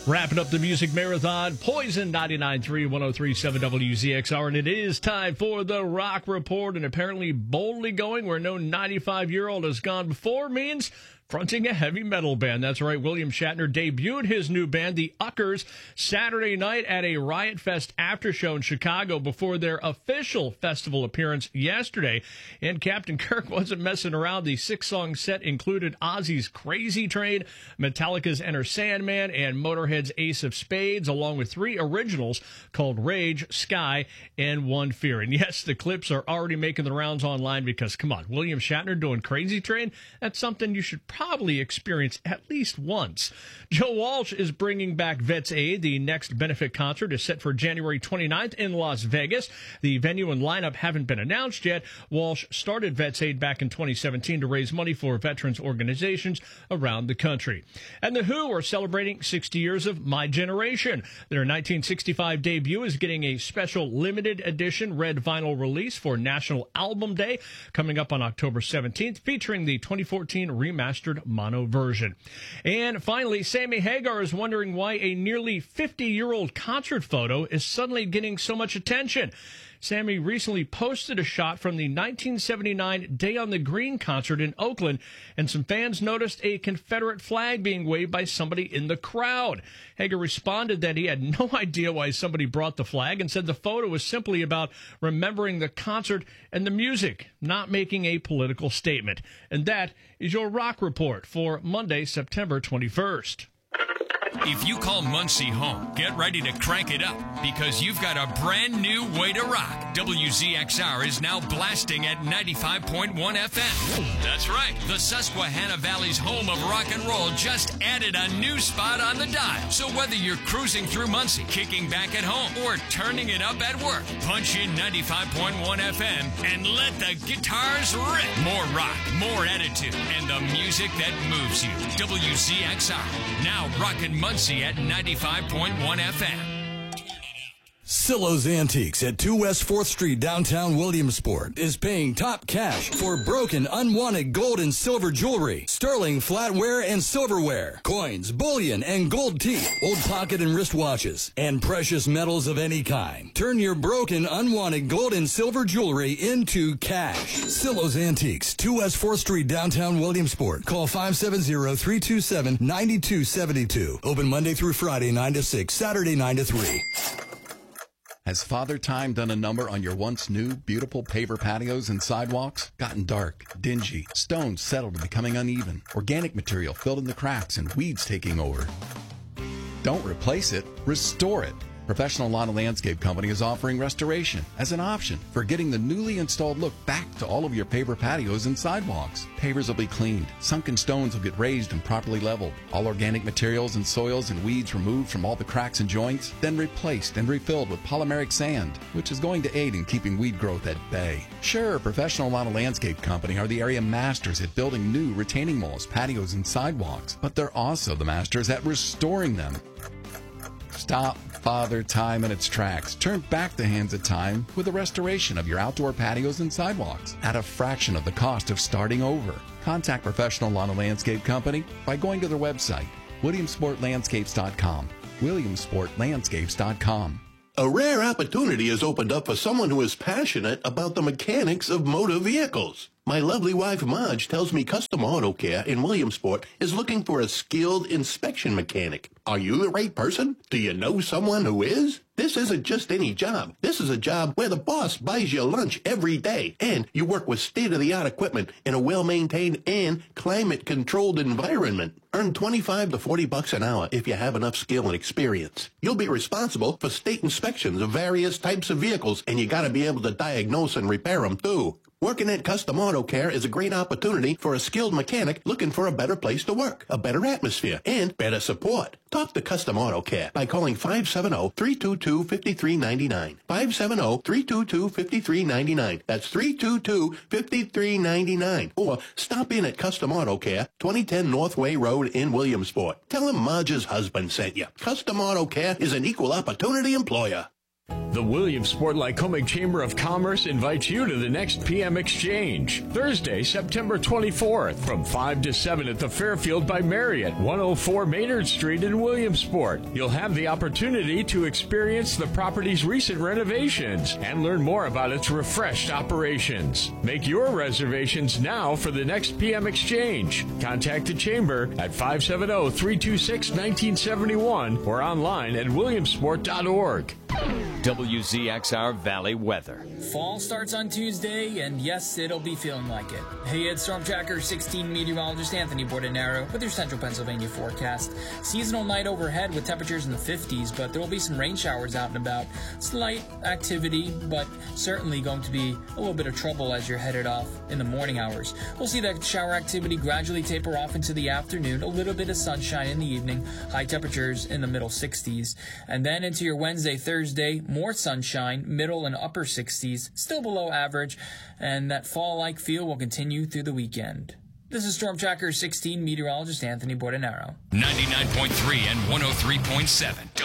Wrapping up the music marathon, Poison 99.3, 103.7 WZXR, and it is time for the Rock Report, and apparently boldly going where no 95-year-old has gone before means fronting a heavy metal band. That's right, William Shatner debuted his new band, the Uckers, Saturday night at a Riot Fest after show in Chicago before their official festival appearance yesterday. And Captain Kirk wasn't messing around. The 6-song set included Ozzy's Crazy Train, Metallica's Enter Sandman, and Motorhead's Ace of Spades, along with 3 originals called Rage, Sky, and One Fear. And yes, the clips are already making the rounds online because, come on, William Shatner doing Crazy Train, that's something you should probably experience at least once. Joe Walsh is bringing back Vets Aid. The next benefit concert is set for January 29th in Las Vegas. The venue and lineup haven't been announced yet. Walsh started Vets Aid back in 2017 to raise money for veterans organizations around the country. And The Who are celebrating 60 years of My Generation. Their 1965 debut is getting a special limited edition red vinyl release for National Album Day coming up on October 17th, featuring the 2014 remastered mono version. And finally, Sammy Hagar is wondering why a nearly 50-year-old concert photo is suddenly getting so much attention. Sammy recently posted a shot from the 1979 Day on the Green concert in Oakland, and some fans noticed a Confederate flag being waved by somebody in the crowd. Hager responded that he had no idea why somebody brought the flag and said the photo was simply about remembering the concert and the music, not making a political statement. And that is your Rock Report for Monday, September 21st. If you call Muncie home, get ready to crank it up because you've got a brand new way to rock. WZXR is now blasting at 95.1 FM. That's right. The Susquehanna Valley's home of rock and roll just added a new spot on the dial. So whether you're cruising through Muncie, kicking back at home, or turning it up at work, punch in 95.1 FM and let the guitars rip. More rock, more attitude, and the music that moves you. WZXR, now rockin' Muncie at 95.1 FM. Silo's Antiques at 2 West 4th Street, downtown Williamsport, is paying top cash for broken, unwanted gold and silver jewelry, sterling flatware and silverware, coins, bullion, and gold teeth, old pocket and wristwatches, and precious metals of any kind. Turn your broken, unwanted gold and silver jewelry into cash. Silo's Antiques, 2 West 4th Street, downtown Williamsport. Call 570-327-9272. Open Monday through Friday, 9 to 6, Saturday, 9 to 3. Has Father Time done a number on your once new, beautiful paver patios and sidewalks? Gotten dark, dingy, stones settled and becoming uneven, organic material filled in the cracks, and weeds taking over? Don't replace it, restore it. Professional Lawn and Landscape Company is offering restoration as an option for getting the newly installed look back to all of your paver patios and sidewalks. Pavers will be cleaned, sunken stones will get raised and properly leveled, all organic materials and soils and weeds removed from all the cracks and joints, then replaced and refilled with polymeric sand, which is going to aid in keeping weed growth at bay. Sure, Professional Lawn and Landscape Company are the area masters at building new retaining walls, patios, and sidewalks, but they're also the masters at restoring them. Stop Father Time in its tracks. Turn back the hands of time with the restoration of your outdoor patios and sidewalks at a fraction of the cost of starting over. Contact Professional Lawn and Landscape Company by going to their website, WilliamsportLandscapes.com. WilliamsportLandscapes.com. A rare opportunity has opened up for someone who is passionate about the mechanics of motor vehicles. My lovely wife, Marge, tells me Custom Auto Care in Williamsport is looking for a skilled inspection mechanic. Are you the right person? Do you know someone who is? This isn't just any job. This is a job where the boss buys you lunch every day, and you work with state-of-the-art equipment in a well-maintained and climate-controlled environment. Earn $25 to $40 an hour if you have enough skill and experience. You'll be responsible for state inspections of various types of vehicles, and you gotta be able to diagnose and repair them, too. Working at Custom Auto Care is a great opportunity for a skilled mechanic looking for a better place to work, a better atmosphere, and better support. Talk to Custom Auto Care by calling 570-322-5399. 570-322-5399. That's 322-5399. Or stop in at Custom Auto Care, 2010 Northway Road in Williamsport. Tell them Marge's husband sent you. Custom Auto Care is an equal opportunity employer. The Williamsport Lycoming Chamber of Commerce invites you to the next PM Exchange, Thursday, September 24th, from 5 to 7 at the Fairfield by Marriott, 104 Maynard Street in Williamsport. You'll have the opportunity to experience the property's recent renovations and learn more about its refreshed operations. Make your reservations now for the next PM Exchange. Contact the Chamber at 570-326-1971 or online at williamsport.org. WZXR Valley weather. Fall starts on Tuesday, and yes, it'll be feeling like it. Hey, it's Storm Tracker 16 meteorologist Anthony Bordenaro with your Central Pennsylvania forecast. Seasonal night overhead with temperatures in the 50s, but there will be some rain showers out and about. Slight activity, but certainly going to be a little bit of trouble as you're headed off in the morning hours. We'll see that shower activity gradually taper off into the afternoon, a little bit of sunshine in the evening, high temperatures in the middle 60s. And then into your Wednesday, Thursday, more sunshine, middle and upper 60s, still below average, and that fall-like feel will continue through the weekend. This is Storm Tracker 16 meteorologist Anthony Bordenaro. 99.3 and 103.7